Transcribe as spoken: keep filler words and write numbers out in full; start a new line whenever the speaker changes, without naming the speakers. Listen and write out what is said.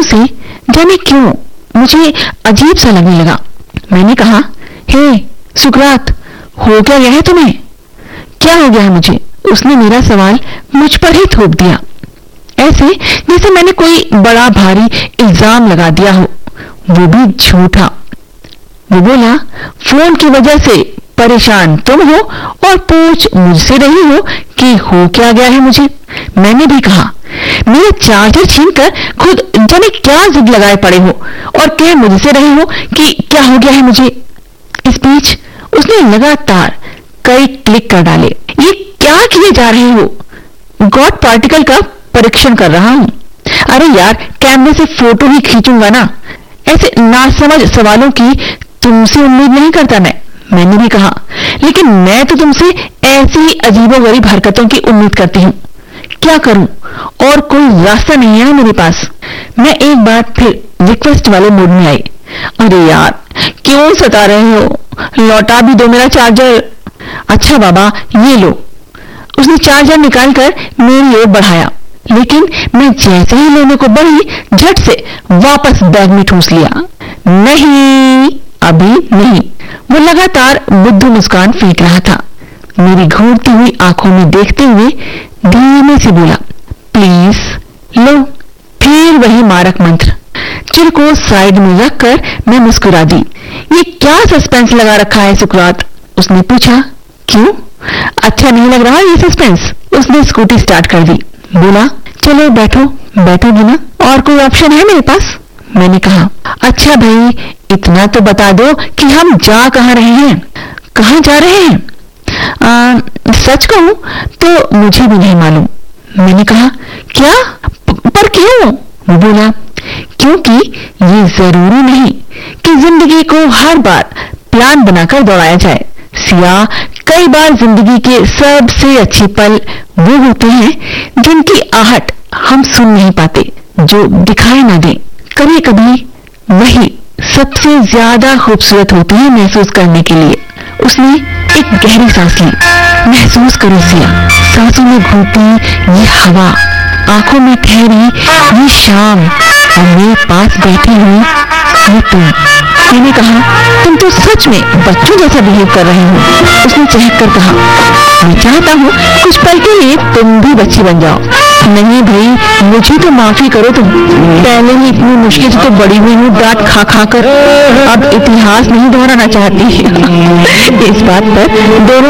से जाने क्यों मुझे अजीब सा लगने लगा। मैंने कहा, हे सुकरात, हो क्या गया है तुम्हें? क्या हो गया है मुझे? उसने मेरा सवाल मुझ पर ही थोप दिया, ऐसे जैसे मैंने कोई बड़ा भारी इल्जाम लगा दिया हो, वो भी झूठा। वो बोला, फोन की वजह से परेशान तुम हो और पूछ मुझसे रही हो कि हो क्या गया है मुझे। मैंने भी कहा, मेरा चार्जर छीनकर खुद जाने क्या जिद लगाए पड़े हो और कह मुझसे रहे हो कि क्या हो गया है मुझे। इस बीच उसने लगातार कई क्लिक कर डाले। ये क्या किए जा रहे हो? गॉड पार्टिकल का परीक्षण कर रहा हूं। अरे यार, कैमरे से फोटो ही खींचूंगा ना। ऐसे नासमझ सवालों की तुमसे उम्मीद नहीं करता मैं। मैंने भी कहा, लेकिन मैं तो तुमसे ऐसी ही अजीबोगरीब हरकतों की उम्मीद करती हूँ। क्या करूं? और कोई रास्ता नहीं है मेरे पास। मैं एक बार फिर रिक्वेस्ट वाले मूड में आई। अरे यार, क्यों सता रहे हो? लौटा भी दो मेरा चार्जर। अच्छा बाबा, ये लो। उसने चार्जर निकालकर मेरी ओर बढ़ाया, लेकिन मैं जैसे ही लेने को बढ़ी, झट से वापस बैग में ठूस लिया। नहीं, अभी नहीं। वो लगातार बुद्धू मुस्कान फेंक रहा था। मेरी घूरती हुई आंखों में देखते हुए धीमे से बोला, प्लीज लो। फिर वही मारक मंत्र। चिर को साइड में रखकर मैं मुस्कुरा दी। ये क्या सस्पेंस लगा रखा है सुकरात? उसने पूछा। क्यों, अच्छा नहीं लग रहा ये सस्पेंस? उसने स्कूटी स्टार्ट कर दी। बोला, चलो बैठो। बैठोगी ना? और कोई ऑप्शन है मेरे पास? मैंने कहा, अच्छा भाई, इतना तो बता दो कि हम जा कहाँ रहे हैं? कहाँ जा रहे हैं? आ, सच कहूं तो मुझे भी नहीं मालूम। मैंने कहा, क्या? पर क्यों? वो बोला, क्योंकि ये जरूरी नहीं कि जिंदगी को हर बार प्लान बनाकर दौड़ाया जाए। सिया, कई बार जिंदगी के सबसे अच्छे पल वो होते हैं जिनकी आहट हम सुन नहीं पाते, जो दिखाई ना दे। कभी कभी वही सबसे ज्यादा खूबसूरत होती है महसूस करने के लिए। उसने एक गहरी सांस ली। महसूस करो सिया, सांसों में घूमती ये हवा, आंखों में ठहरी ये शाम, और मेरे पास बैठी हुई ये तुम। मैंने कहा, तुम तो सच में बच्चों जैसा बिहेव कर रहे हो। उसने चहक कर कहा, मैं चाहता हूँ कुछ पल के लिए तुम भी बच्ची बन जाओ। नहीं भाई, मुझे तो माफी करो तुम। पहले ही इतनी मुश्किल से तो बड़ी हुई हूँ डांट खा खा कर, अब इतिहास नहीं दोहराना चाहती। इस बात पर दोनों